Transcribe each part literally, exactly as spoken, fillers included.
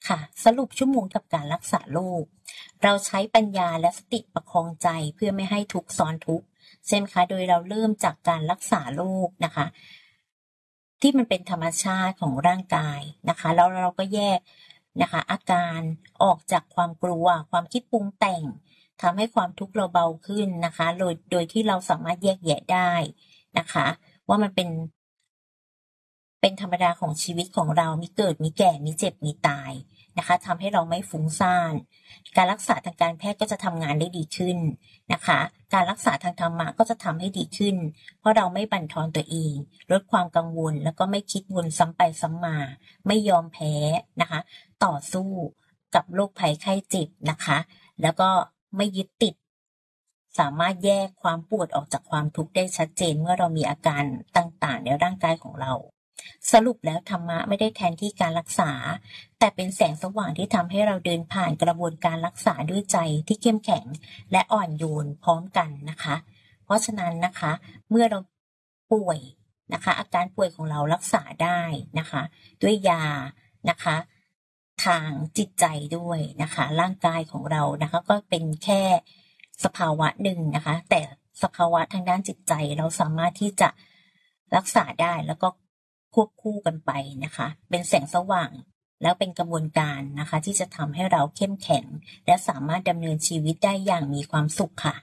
ค่ะสรุปชั่วโมงกับการรักษาโรคเราใช้ปัญญาและสติประคองใจเพื่อไม่ให้ทุกข์ซ้อนทุกข์ใช่ไหมคะโดยเราเริ่มจากการรักษาโรคนะคะที่มันเป็นธรรมชาติของร่างกายนะคะแล้วเราก็แยกนะคะอาการออกจากความกลัวความคิดปรุงแต่งทำให้ความทุกข์เราเบาขึ้นนะคะโดยโดยที่เราสามารถแยกแยะได้นะคะว่ามันเป็นเป็นธรรมดาของชีวิตของเรามีเกิดมีแก่มีเจ็บมีตายนะคะทำให้เราไม่ฟุ้งซ่านการรักษาทางการแพทย์ก็จะทำงานได้ดีขึ้นนะคะการรักษาทางธรรมะก็จะทำให้ดีขึ้นเพราะเราไม่บั่นทอนตัวเองลดความกังวลแล้วก็ไม่คิดวนซ้ำไปซ้ำมาไม่ยอมแพ้นะคะต่อสู้กับโรคภัยไข้เจ็บนะคะแล้วก็ไม่ยึดติดสามารถแยกความปวดออกจากความทุกข์ได้ชัดเจนเมื่อเรามีอาการต่างๆในร่างกายของเราสรุปแล้วธรรมะไม่ได้แทนที่การรักษาแต่เป็นแสงสว่างที่ทำให้เราเดินผ่านกระบวนการรักษาด้วยใจที่เข้มแข็งและอ่อนโยนพร้อมกันนะคะเพราะฉะนั้นนะคะเมื่อเราป่วยนะคะอาการป่วยของเรารักษาได้นะคะด้วยยานะคะทางจิตใจด้วยนะคะร่างกายของเรานะคะก็เป็นแค่สภาวะหนึ่งนะคะแต่สภาวะทางด้านจิตใจเราสามารถที่จะรักษาได้แล้วก็ควบคู่กันไปนะคะเป็นแสงสว่างแล้วเป็นกระบวนการนะคะที่จะทำให้เราเข้มแข็งและสามารถดำเนินชีวิตได้อย่างมีความสุขค่ะ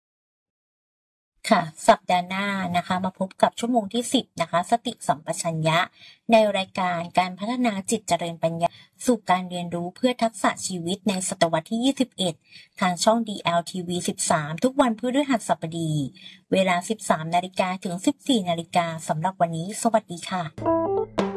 ค่ะสัปดาห์หน้านะคะมาพบกับชั่วโมงที่สิบนะคะสติสัมปชัญญะในรายการการพัฒนาจิตเจริญปัญญาสู่การเรียนรู้เพื่อทักษะชีวิตในศตวรรษที่ยี่สิบเอ็ดทางช่อง ดี แอล ที วี สิบสาม ทุกวันพฤหัสบดีเวลา สิบสามนาฬิกาถึง สิบสี่นาฬิกาสำหรับวันนี้สวัสดีค่ะ